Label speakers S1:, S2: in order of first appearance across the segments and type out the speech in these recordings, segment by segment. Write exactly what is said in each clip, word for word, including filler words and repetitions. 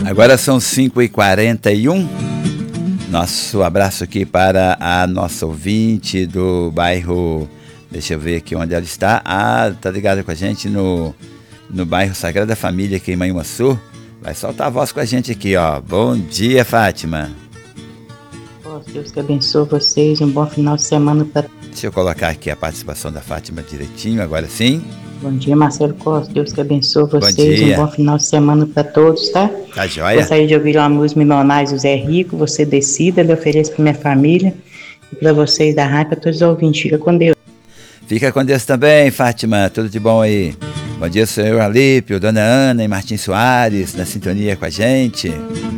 S1: Agora são cinco e quarenta e um. Nosso abraço aqui para a nossa ouvinte do bairro. Deixa eu ver aqui onde ela está. Ah, tá ligada com a gente no, no bairro Sagrada Família, aqui em Manhuaçu. Vai soltar a voz com a gente aqui, ó. Bom dia, Fátima.
S2: Deus que abençoe vocês. Um bom final de semana para.
S1: Deixa eu colocar aqui a participação da Fátima direitinho, agora sim.
S2: Bom dia, Marcelo Costa. Deus que abençoe vocês.
S1: Bom dia.
S2: Um bom final de semana para todos, tá?
S1: Tá joia.
S2: Gostaria de ouvir uma música Milionários do Zé Rico. Você decida, eu ofereço para minha família e para vocês da rádio, para todos os ouvintes. Fica com Deus.
S1: Fica com Deus também, Fátima. Tudo de bom aí. Bom dia, senhor Alípio, dona Ana e Martim Soares, na sintonia com a gente.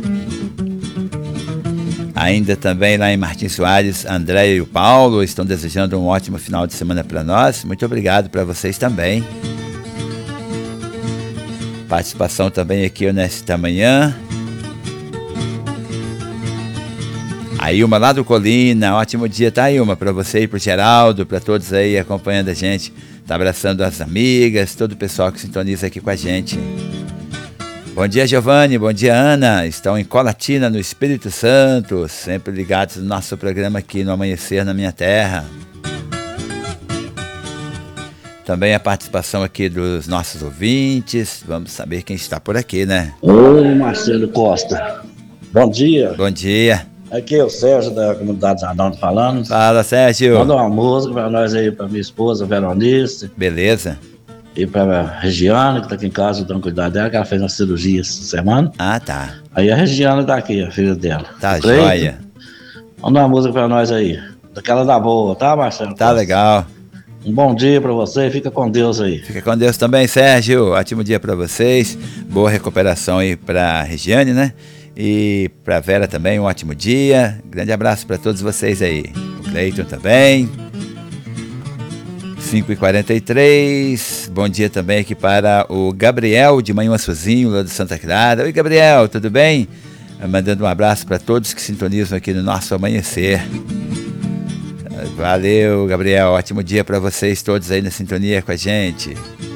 S1: Ainda também lá em Martim Soares, André e o Paulo estão desejando um ótimo final de semana para nós. Muito obrigado para vocês também. Participação também aqui nesta manhã. A Ilma lá do Colina, ótimo dia, tá, Ilma? Para você e para o Geraldo, para todos aí acompanhando a gente. Tá abraçando as amigas, todo o pessoal que sintoniza aqui com a gente. Bom dia, Giovanni, bom dia, Ana. Estão em Colatina, no Espírito Santo, sempre ligados no nosso programa aqui no Amanhecer na Minha Terra. Também a participação aqui dos nossos ouvintes. Vamos saber quem está por aqui, né?
S3: Oi, Marcelo Costa. Bom dia.
S1: Bom dia.
S3: Aqui é o Sérgio da Comunidade Zadão falando.
S1: Fala, Sérgio.
S3: Manda uma música para nós aí, para minha esposa, Veronice.
S1: Beleza.
S3: E para a Regiana, que está aqui em casa, dando cuidado dela, que ela fez uma cirurgia essa semana.
S1: Ah, tá.
S3: Aí a Regiana tá aqui, a filha dela.
S1: Tá joia.
S3: Manda uma música para nós aí. Daquela da boa, tá, Marcelo?
S1: Tá legal.
S3: Um bom dia para você, fica com Deus aí.
S1: Fica com Deus também, Sérgio. Ótimo dia para vocês. Boa recuperação aí para a Regiane, né? E para a Vera também, um ótimo dia. Grande abraço para todos vocês aí. O Cleiton também. cinco e quarenta e três. Bom dia também aqui para o Gabriel de Manhuaçuzinho, lá de Santa Clara. Oi, Gabriel, tudo bem? Mandando um abraço para todos que sintonizam aqui no nosso Amanhecer. Valeu, Gabriel. Ótimo dia para vocês todos aí na sintonia com a gente.